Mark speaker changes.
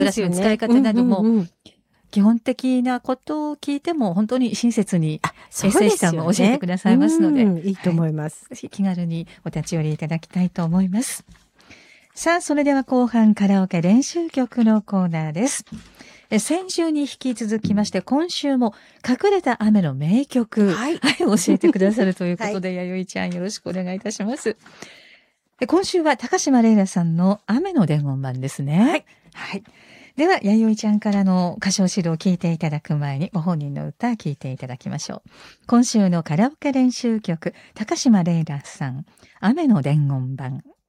Speaker 1: ブラシの使い方なども、基本的なことを聞いても本当に親切にエッセイ師さんも教えてくださいますので、
Speaker 2: いいと思います。
Speaker 1: ぜひ気軽にお立ち寄りいただきたいと思います。さあ、それでは後半カラオケ練習曲のコーナーです。先週に引き続きまして、今週も隠れた雨の名曲、教えてくださるということで、弥生ちゃんよろしくお願いいたします。今週は高島玲奈さんの雨の伝言版ですね。はい。では、弥生ちゃんからの歌唱指導を聞いていただく前に、ご本人の歌聞いていただきましょう。今週のカラオケ練習曲、高島玲奈さん、雨の伝言版。